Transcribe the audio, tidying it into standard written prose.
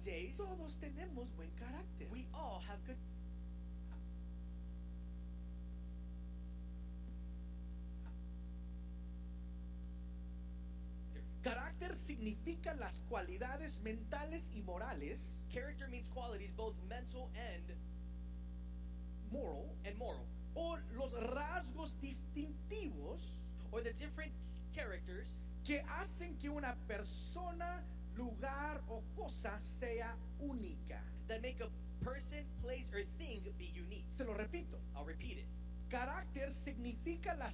days, todos tenemos buen carácter. we all have good. Carácter significa las cualidades mentales y morales, Character means qualities both mental and moral, moral, o los rasgos distintivos or the different characters que hacen que una persona, lugar o cosa sea única. that make a person, place, or thing be unique. Se lo repito. I'll repeat it. Carácter significa las